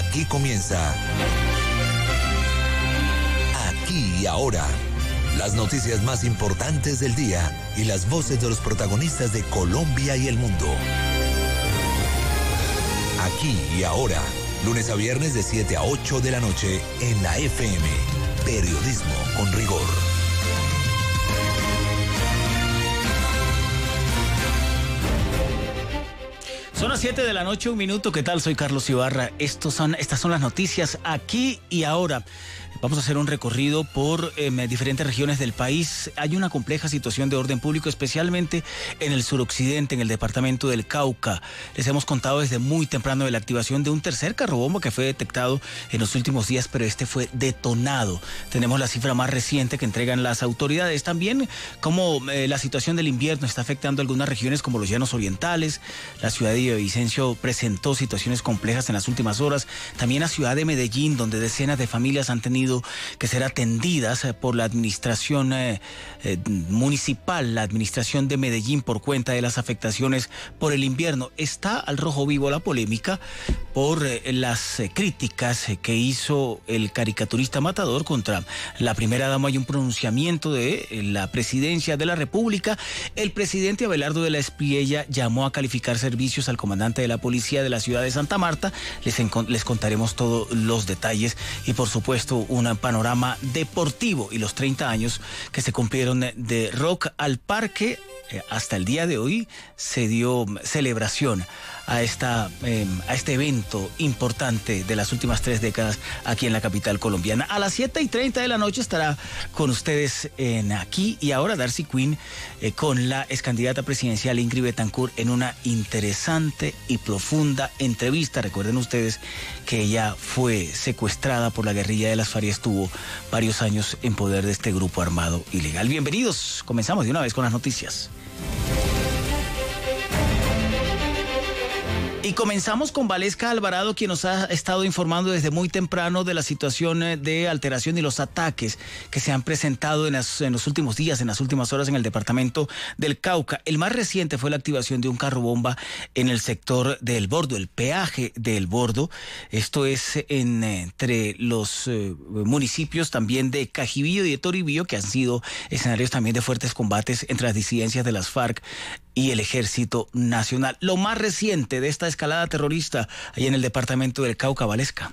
Aquí comienza Aquí y Ahora. Las noticias más importantes del día y las voces de los protagonistas de Colombia y el mundo. Aquí y Ahora, lunes a viernes de 7 a 8 de la noche en la FM. Periodismo con rigor. Son las 7 de la noche, 1 minuto. ¿Qué tal? Soy Carlos Ibarra. Estas son las noticias Aquí y Ahora. Vamos a hacer un recorrido por diferentes regiones del país. Hay una compleja situación de orden público, especialmente en el suroccidente, en el departamento del Cauca. Les hemos contado desde muy temprano de la activación de un tercer carrobomba que fue detectado en los últimos días, pero este fue detonado. Tenemos la cifra más reciente que entregan las autoridades. También cómo la situación del invierno está afectando algunas regiones como los Llanos Orientales. La ciudad de Villavicencio presentó situaciones complejas en las últimas horas. También la ciudad de Medellín, donde decenas de familias han tenido que ser atendidas por la administración municipal, la administración de Medellín, por cuenta de las afectaciones por el invierno. Está al rojo vivo la polémica por las críticas que hizo el caricaturista Matador contra la primera dama y un pronunciamiento de la presidencia de la República. El presidente Abelardo de la Espriella llamó a calificar servicios al comandante de la policía de la ciudad de Santa Marta. Les contaremos todos los detalles y, por supuesto, un panorama deportivo y los 30 años que se cumplieron de Rock al Parque. Hasta el día de hoy se dio celebración a este evento importante de las últimas 3 décadas aquí en la capital colombiana. A las 7:30 de la noche estará con ustedes en Aquí y Ahora Darcy Quinn con la excandidata presidencial Ingrid Betancourt en una interesante y profunda entrevista. Recuerden ustedes que ella fue secuestrada por la guerrilla de las FARC y estuvo varios años en poder de este grupo armado ilegal. Bienvenidos, comenzamos de una vez con las noticias. Y comenzamos con Valesca Alvarado, quien nos ha estado informando desde muy temprano de la situación de alteración y los ataques que se han presentado en los últimos días, en las últimas horas en el departamento del Cauca. El más reciente fue la activación de un carro bomba en el sector de El Bordo, el peaje de El Bordo. Esto es entre los municipios también de Cajibío y de Toribío, que han sido escenarios también de fuertes combates entre las disidencias de las FARC y el Ejército Nacional. Lo más reciente de esta escalada terrorista ahí en el departamento del Cauca, Valesca.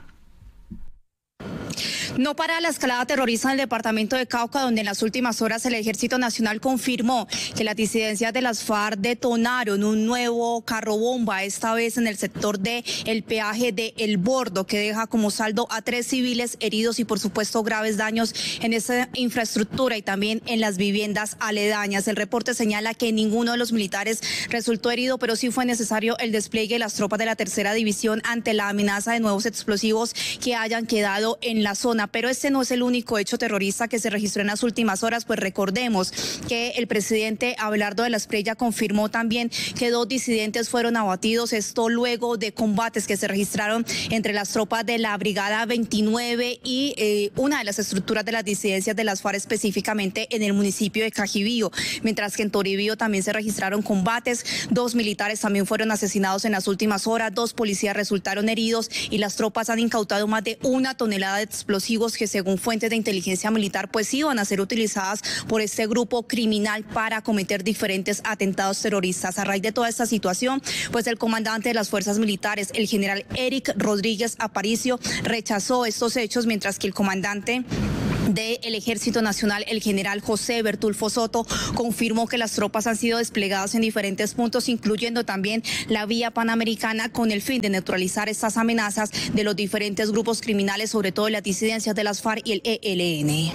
No para la escalada terrorista en el departamento de Cauca, donde en las últimas horas el Ejército Nacional confirmó que las disidencias de las FARC detonaron un nuevo carro bomba, esta vez en el sector de el peaje de El Bordo, que deja como saldo a 3 civiles heridos y por supuesto graves daños en esa infraestructura y también en las viviendas aledañas. El reporte señala que ninguno de los militares resultó herido, pero sí fue necesario el despliegue de las tropas de la tercera división ante la amenaza de nuevos explosivos que hayan quedado en la zona. Pero este no es el único hecho terrorista que se registró en las últimas horas, pues recordemos que el presidente Abelardo de la Espriella confirmó también que 2 disidentes fueron abatidos, esto luego de combates que se registraron entre las tropas de la Brigada 29 y una de las estructuras de las disidencias de las FARC, específicamente en el municipio de Cajibío, mientras que en Toribío también se registraron combates. 2 militares también fueron asesinados en las últimas horas, 2 policías resultaron heridos y las tropas han incautado más de 1 tonelada de explosivos que, según fuentes de inteligencia militar, pues iban a ser utilizadas por este grupo criminal para cometer diferentes atentados terroristas. A raíz de toda esta situación, pues el comandante de las fuerzas militares, el general Eric Rodríguez Aparicio, rechazó estos hechos, mientras que el comandante del Ejército Nacional, el general José Bertulfo Soto, confirmó que las tropas han sido desplegadas en diferentes puntos, incluyendo también la vía panamericana, con el fin de neutralizar estas amenazas de los diferentes grupos criminales, sobre todo las disidencias de las FARC y el ELN.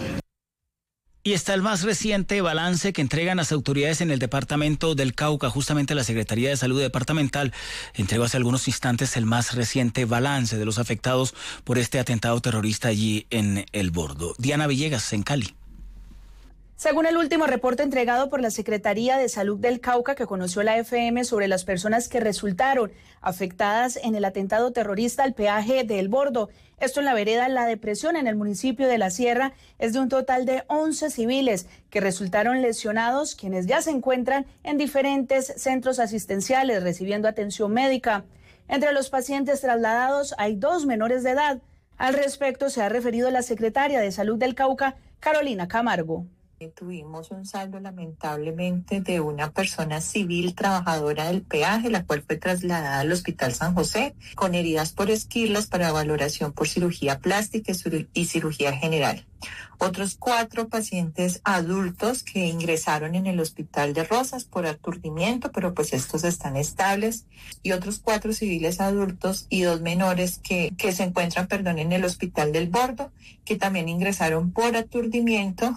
Y está el más reciente balance que entregan las autoridades en el departamento del Cauca. Justamente la Secretaría de Salud Departamental entregó hace algunos instantes el más reciente balance de los afectados por este atentado terrorista allí en El Bordo. Diana Villegas, en Cali. Según el último reporte entregado por la Secretaría de Salud del Cauca, que conoció la FM sobre las personas que resultaron afectadas en el atentado terrorista al peaje de El Bordo, esto en la vereda La Depresión, en el municipio de La Sierra, es de un total de 11 civiles que resultaron lesionados, quienes ya se encuentran en diferentes centros asistenciales recibiendo atención médica. Entre los pacientes trasladados hay 2 menores de edad. Al respecto se ha referido la secretaria de Salud del Cauca, Carolina Camargo. Tuvimos un saldo lamentablemente de una persona civil trabajadora del peaje, la cual fue trasladada al Hospital San José con heridas por esquirlas para valoración por cirugía plástica y cirugía general. Otros 4 pacientes adultos que ingresaron en el Hospital de Rosas por aturdimiento, pero pues estos están estables, y otros 4 civiles adultos y 2 menores que se encuentran, en el Hospital del Bordo, que también ingresaron por aturdimiento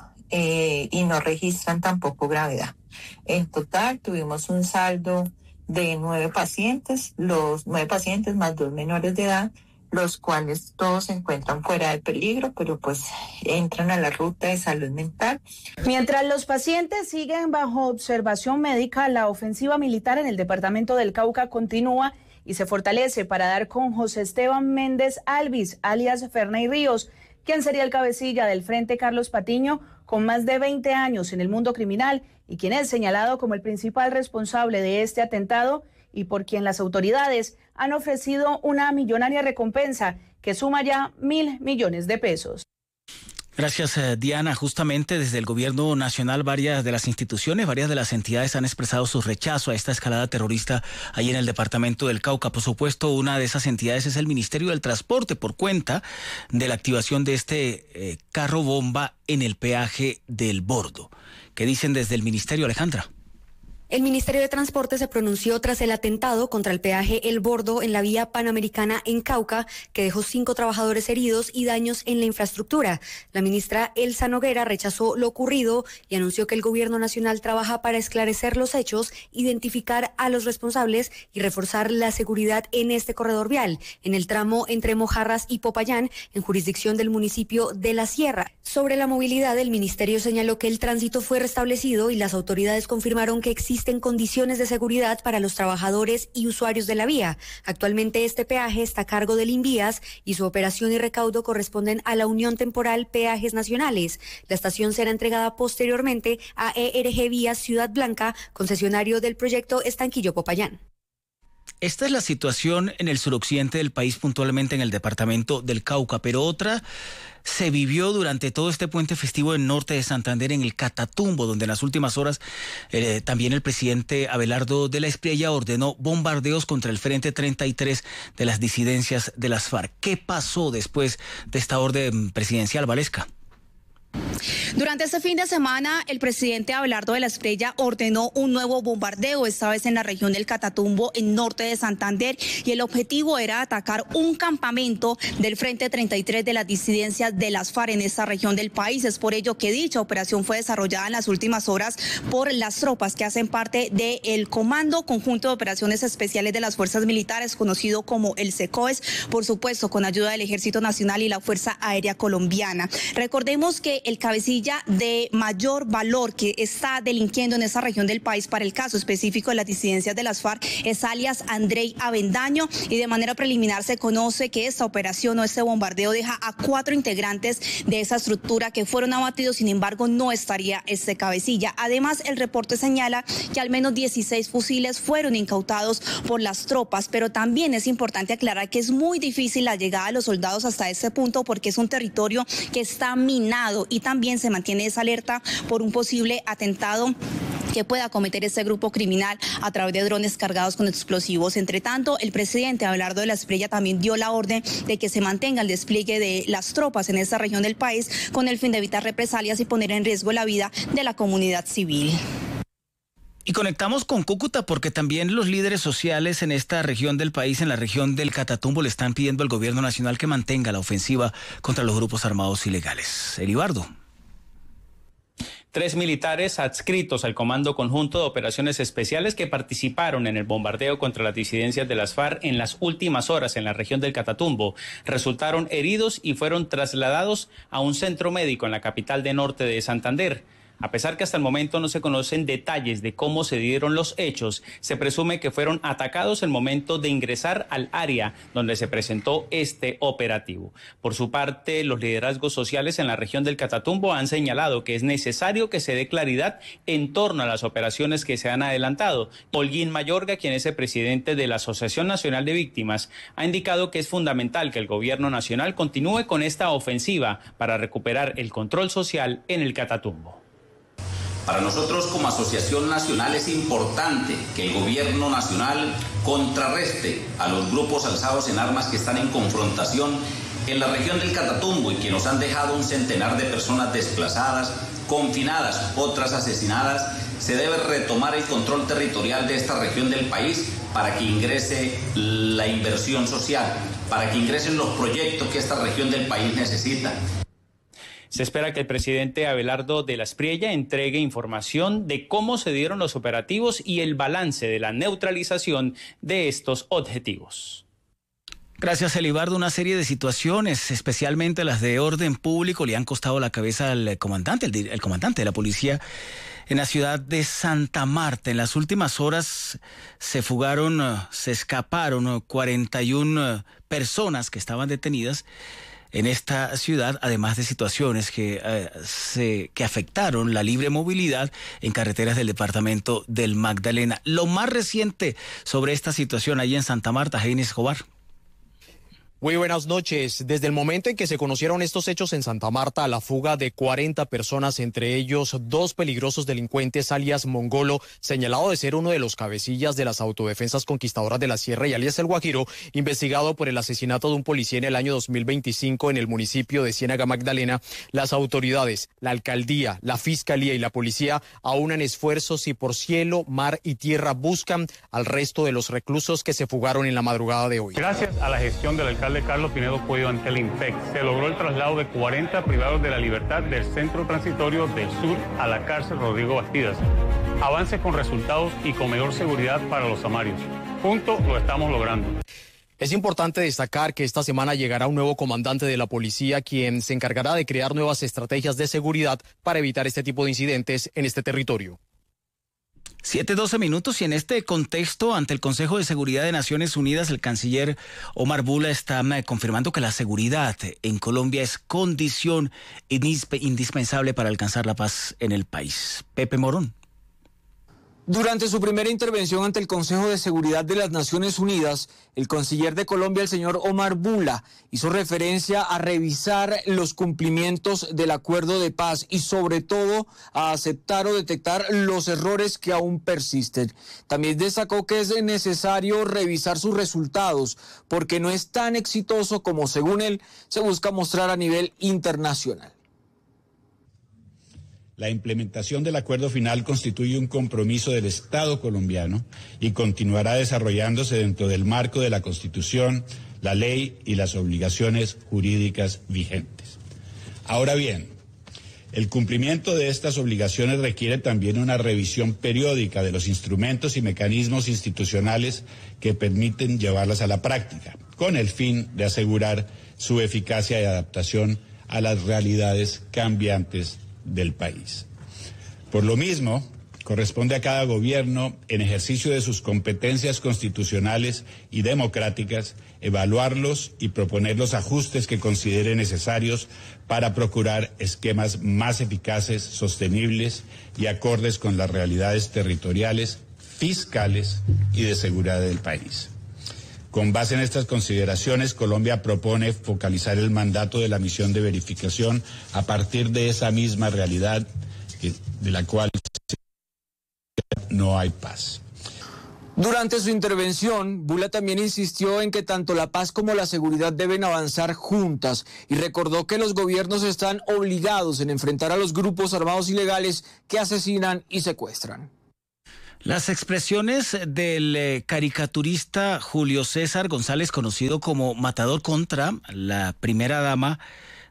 y no registran tampoco gravedad. En total tuvimos un saldo de 9 pacientes, los 9 pacientes más 2 menores de edad, los cuales todos se encuentran fuera de peligro, pero pues entran a la ruta de salud mental. Mientras los pacientes siguen bajo observación médica, la ofensiva militar en el departamento del Cauca continúa y se fortalece para dar con José Esteban Méndez Alvis, alias Ferney Ríos, quien sería el cabecilla del Frente Carlos Patiño, con más de 20 años en el mundo criminal y quien es señalado como el principal responsable de este atentado y por quien las autoridades han ofrecido una millonaria recompensa que suma ya 1.000 millones de pesos. Gracias, Diana. Justamente desde el gobierno nacional, varias de las instituciones, varias de las entidades han expresado su rechazo a esta escalada terrorista ahí en el departamento del Cauca. Por supuesto, una de esas entidades es el Ministerio del Transporte, por cuenta de la activación de este carro bomba en el peaje del Bordo. ¿Qué dicen desde el Ministerio, Alejandra? El Ministerio de Transporte se pronunció tras el atentado contra el peaje El Bordo en la vía panamericana en Cauca, que dejó 5 trabajadores heridos y daños en la infraestructura. La ministra Elsa Noguera rechazó lo ocurrido y anunció que el gobierno nacional trabaja para esclarecer los hechos, identificar a los responsables y reforzar la seguridad en este corredor vial, en el tramo entre Mojarras y Popayán, en jurisdicción del municipio de La Sierra. Sobre la movilidad, el ministerio señaló que el tránsito fue restablecido y las autoridades confirmaron que existen condiciones de seguridad para los trabajadores y usuarios de la vía. Actualmente este peaje está a cargo del Invías y su operación y recaudo corresponden a la Unión Temporal Peajes Nacionales. La estación será entregada posteriormente a ERG Vías Ciudad Blanca, concesionario del proyecto Estanquillo Popayán. Esta es la situación en el suroccidente del país, puntualmente en el departamento del Cauca, pero otra se vivió durante todo este puente festivo en norte de Santander, en el Catatumbo, donde en las últimas horas también el presidente Abelardo de la Espriella ordenó bombardeos contra el Frente 33 de las disidencias de las FARC. ¿Qué pasó después de esta orden presidencial, Valesca? Durante este fin de semana, el presidente Abelardo de la Espriella ordenó un nuevo bombardeo, esta vez en la región del Catatumbo, en norte de Santander, y el objetivo era atacar un campamento del Frente 33 de las disidencias de las FARC en esta región del país. Es por ello que dicha operación fue desarrollada en las últimas horas por las tropas que hacen parte del Comando Conjunto de Operaciones Especiales de las Fuerzas Militares, conocido como el SECOES, por supuesto con ayuda del Ejército Nacional y la Fuerza Aérea Colombiana. Recordemos que el cabecilla de mayor valor que está delinquiendo en esa región del país para el caso específico de las disidencias de las FARC es alias Andrei Avendaño, y de manera preliminar se conoce que esta operación o este bombardeo deja a 4 integrantes de esa estructura que fueron abatidos. Sin embargo, no estaría este cabecilla. Además, el reporte señala que al menos 16 fusiles fueron incautados por las tropas, pero también es importante aclarar que es muy difícil la llegada de los soldados hasta este punto porque es un territorio que está minado y también se mantiene esa alerta por un posible atentado que pueda cometer este grupo criminal a través de drones cargados con explosivos. Entre tanto, el presidente Abelardo de la Espriella también dio la orden de que se mantenga el despliegue de las tropas en esta región del país con el fin de evitar represalias y poner en riesgo la vida de la comunidad civil. Y conectamos con Cúcuta porque también los líderes sociales en esta región del país, en la región del Catatumbo, le están pidiendo al gobierno nacional que mantenga la ofensiva contra los grupos armados ilegales. Elibardo. 3 militares adscritos al Comando Conjunto de Operaciones Especiales que participaron en el bombardeo contra las disidencias de las FARC en las últimas horas en la región del Catatumbo resultaron heridos y fueron trasladados a un centro médico en la capital de norte de Santander. A pesar que hasta el momento no se conocen detalles de cómo se dieron los hechos, se presume que fueron atacados el momento de ingresar al área donde se presentó este operativo. Por su parte, los liderazgos sociales en la región del Catatumbo han señalado que es necesario que se dé claridad en torno a las operaciones que se han adelantado. Holguín Mayorga, quien es el presidente de la Asociación Nacional de Víctimas, ha indicado que es fundamental que el gobierno nacional continúe con esta ofensiva para recuperar el control social en el Catatumbo. Para nosotros como Asociación Nacional es importante que el gobierno nacional contrarreste a los grupos alzados en armas que están en confrontación en la región del Catatumbo y que nos han dejado un centenar de personas desplazadas, confinadas, otras asesinadas. Se debe retomar el control territorial de esta región del país para que ingrese la inversión social, para que ingresen los proyectos que esta región del país necesita. Se espera que el presidente Abelardo de la Espriella entregue información de cómo se dieron los operativos y el balance de la neutralización de estos objetivos. Gracias, Elibardo. Una serie de situaciones, especialmente las de orden público, le han costado la cabeza al comandante, el comandante de la policía en la ciudad de Santa Marta. En las últimas horas se escaparon 41 personas que estaban detenidas en esta ciudad, además de situaciones que afectaron la libre movilidad en carreteras del departamento del Magdalena. Lo más reciente sobre esta situación allí en Santa Marta, Heini Escobar. Muy buenas noches. Desde el momento en que se conocieron estos hechos en Santa Marta, la fuga de 40 personas, entre ellos 2 peligrosos delincuentes, alias Mongolo, señalado de ser uno de los cabecillas de las autodefensas conquistadoras de la Sierra, y alias El Guajiro, investigado por el asesinato de un policía en el año 2025 en el municipio de Ciénaga Magdalena, las autoridades, la alcaldía, la fiscalía y la policía aunan esfuerzos y por cielo, mar y tierra buscan al resto de los reclusos que se fugaron en la madrugada de hoy. Gracias a la gestión del alcalde Carlos Pinedo Pueyo ante el INPEC, se logró el traslado de 40 privados de la libertad del centro transitorio del sur a la cárcel Rodrigo Bastidas. Avance con resultados y con mayor seguridad para los samarios. Juntos lo estamos logrando. Es importante destacar que esta semana llegará un nuevo comandante de la policía, quien se encargará de crear nuevas estrategias de seguridad para evitar este tipo de incidentes en este territorio. 7:12 minutos, y en este contexto, ante el Consejo de Seguridad de Naciones Unidas, el canciller Omar Bula está confirmando que la seguridad en Colombia es condición indispensable para alcanzar la paz en el país. Pepe Morón. Durante su primera intervención ante el Consejo de Seguridad de las Naciones Unidas, el canciller de Colombia, el señor Omar Bula, hizo referencia a revisar los cumplimientos del acuerdo de paz y sobre todo a aceptar o detectar los errores que aún persisten. También destacó que es necesario revisar sus resultados porque no es tan exitoso como, según él, se busca mostrar a nivel internacional. La implementación del acuerdo final constituye un compromiso del Estado colombiano y continuará desarrollándose dentro del marco de la Constitución, la ley y las obligaciones jurídicas vigentes. Ahora bien, el cumplimiento de estas obligaciones requiere también una revisión periódica de los instrumentos y mecanismos institucionales que permiten llevarlas a la práctica, con el fin de asegurar su eficacia y adaptación a las realidades cambiantes del país. Por lo mismo, corresponde a cada gobierno, en ejercicio de sus competencias constitucionales y democráticas, evaluarlos y proponer los ajustes que considere necesarios para procurar esquemas más eficaces, sostenibles y acordes con las realidades territoriales, fiscales y de seguridad del país. Con base en estas consideraciones, Colombia propone focalizar el mandato de la misión de verificación a partir de esa misma realidad de la cual no hay paz. Durante su intervención, Bula también insistió en que tanto la paz como la seguridad deben avanzar juntas y recordó que los gobiernos están obligados en enfrentar a los grupos armados ilegales que asesinan y secuestran. Las expresiones del caricaturista Julio César González, conocido como Matador, contra la primera dama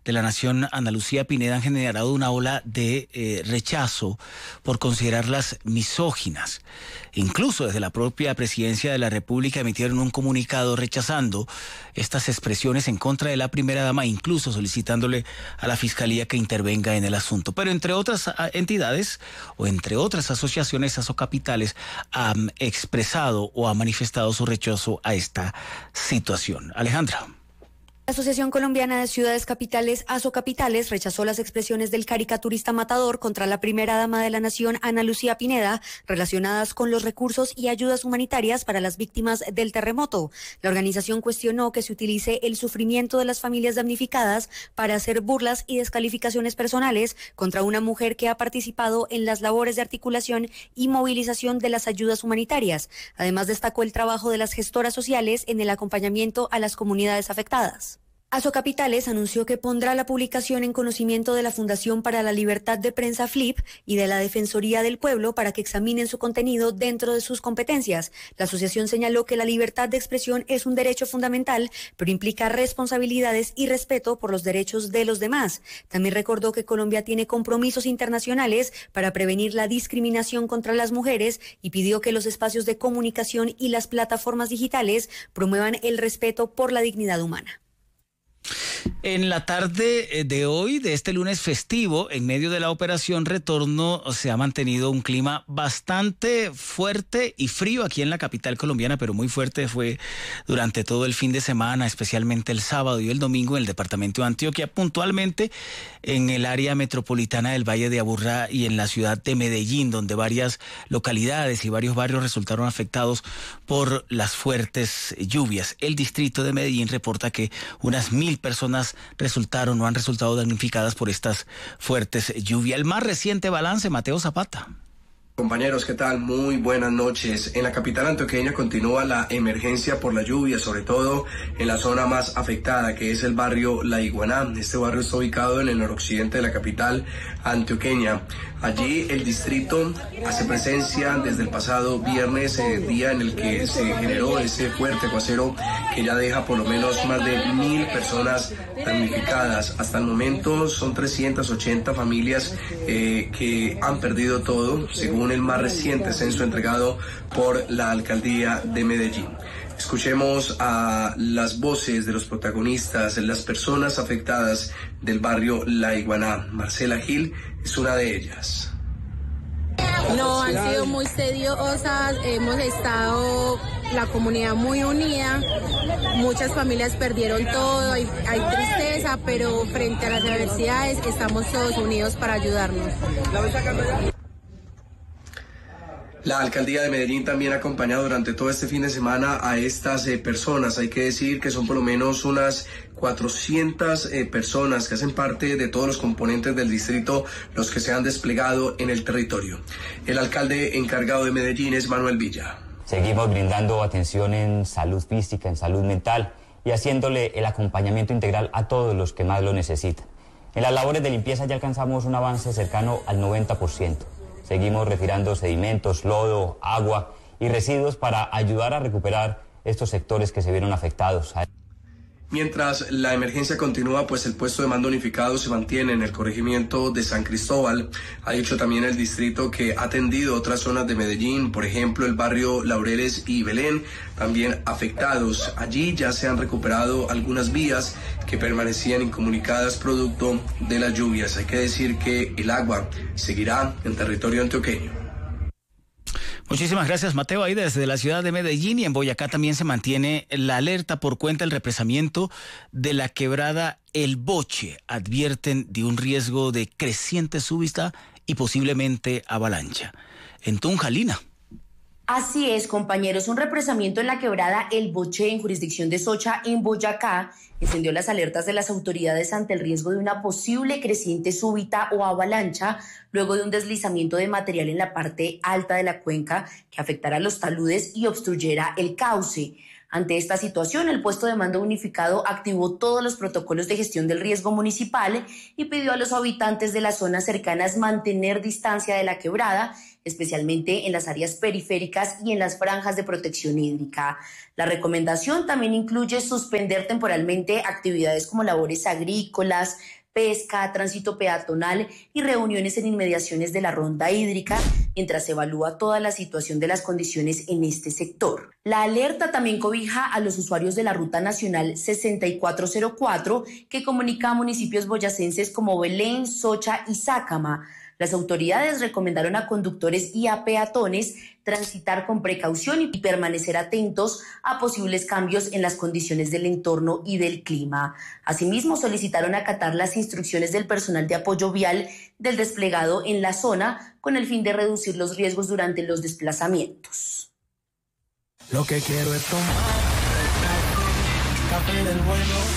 de la Nación, Ana Lucía Pineda, han generado una ola de rechazo por considerarlas misóginas. Incluso desde la propia Presidencia de la República emitieron un comunicado rechazando estas expresiones en contra de la primera dama, incluso solicitándole a la Fiscalía que intervenga en el asunto. Pero entre otras entidades o entre otras asociaciones, Asocapitales han expresado o ha manifestado su rechazo a esta situación. Alejandra. La Asociación Colombiana de Ciudades Capitales, Asocapitales, rechazó las expresiones del caricaturista matador contra la primera dama de la Nación, Ana Lucía Pineda, relacionadas con los recursos y ayudas humanitarias para las víctimas del terremoto. La organización cuestionó que se utilice el sufrimiento de las familias damnificadas para hacer burlas y descalificaciones personales contra una mujer que ha participado en las labores de articulación y movilización de las ayudas humanitarias. Además, destacó el trabajo de las gestoras sociales en el acompañamiento a las comunidades afectadas. Asocapitales anunció que pondrá la publicación en conocimiento de la Fundación para la Libertad de Prensa FLIP y de la Defensoría del Pueblo para que examinen su contenido dentro de sus competencias. La asociación señaló que la libertad de expresión es un derecho fundamental, pero implica responsabilidades y respeto por los derechos de los demás. También recordó que Colombia tiene compromisos internacionales para prevenir la discriminación contra las mujeres y pidió que los espacios de comunicación y las plataformas digitales promuevan el respeto por la dignidad humana. En la tarde de hoy, de este lunes festivo, en medio de la operación Retorno, se ha mantenido un clima bastante fuerte y frío aquí en la capital colombiana, pero muy fuerte fue durante todo el fin de semana, especialmente el sábado y el domingo en el departamento de Antioquia, puntualmente en el área metropolitana del Valle de Aburrá y en la ciudad de Medellín, donde varias localidades y varios barrios resultaron afectados por las fuertes lluvias. El distrito de Medellín reporta que unas 1.000 personas han resultado damnificadas por estas fuertes lluvias. El más reciente balance, Mateo Zapata. Compañeros, ¿qué tal? Muy buenas noches. En la capital antioqueña continúa la emergencia por la lluvia, sobre todo en la zona más afectada, que es el barrio La Iguaná. Este barrio está ubicado en el noroccidente de la capital antioqueña. Allí el distrito hace presencia desde el pasado viernes, día en el que se generó ese fuerte aguacero que ya deja por lo menos más de 1.000 personas damnificadas. Hasta el momento son 380 familias que han perdido todo, según el más reciente censo entregado por la alcaldía de Medellín. Escuchemos a las voces de los protagonistas, las personas afectadas del barrio La Iguaná. Marcela Gil es una de ellas. No, han sido muy tediosas, hemos estado la comunidad muy unida, muchas familias perdieron todo, hay tristeza, pero frente a las adversidades estamos todos unidos para ayudarnos. La alcaldía de Medellín también ha acompañado durante todo este fin de semana a estas personas. Hay que decir que son por lo menos unas 400 personas que hacen parte de todos los componentes del distrito los que se han desplegado en el territorio. El alcalde encargado de Medellín es Manuel Villa. Seguimos brindando atención en salud física, en salud mental y haciéndole el acompañamiento integral a todos los que más lo necesitan. En las labores de limpieza ya alcanzamos un avance cercano al 90%. Seguimos retirando sedimentos, lodo, agua y residuos para ayudar a recuperar estos sectores que se vieron afectados. Mientras la emergencia continúa, pues el puesto de mando unificado se mantiene en el corregimiento de San Cristóbal. Ha dicho también el distrito que ha atendido otras zonas de Medellín, por ejemplo el barrio Laureles y Belén, también afectados. Allí ya se han recuperado algunas vías que permanecían incomunicadas producto de las lluvias. Hay que decir que el agua seguirá en territorio antioqueño. Muchísimas gracias, Mateo. Ahí desde la ciudad de Medellín y en Boyacá también se mantiene la alerta por cuenta del represamiento de la quebrada El Boche. Advierten de un riesgo de creciente súbita y posiblemente avalancha. En Tunja, Lina. Así es, compañeros, un represamiento en la quebrada El Boche en jurisdicción de Socha, en Boyacá, encendió las alertas de las autoridades ante el riesgo de una posible creciente súbita o avalancha luego de un deslizamiento de material en la parte alta de la cuenca que afectará los taludes y obstruyera el cauce. Ante esta situación, el puesto de mando unificado activó todos los protocolos de gestión del riesgo municipal y pidió a los habitantes de las zonas cercanas mantener distancia de la quebrada, especialmente en las áreas periféricas y en las franjas de protección hídrica. La recomendación también incluye suspender temporalmente actividades como labores agrícolas, pesca, tránsito peatonal y reuniones en inmediaciones de la ronda hídrica, mientras se evalúa toda la situación de las condiciones en este sector. La alerta también cobija a los usuarios de la Ruta Nacional 6404, que comunica a municipios boyacenses como Belén, Socha y Sácama. Las autoridades recomendaron a conductores y a peatones transitar con precaución y permanecer atentos a posibles cambios en las condiciones del entorno y del clima. Asimismo, solicitaron acatar las instrucciones del personal de apoyo vial del desplegado en la zona con el fin de reducir los riesgos durante los desplazamientos. Lo que quiero es tomar café del bueno.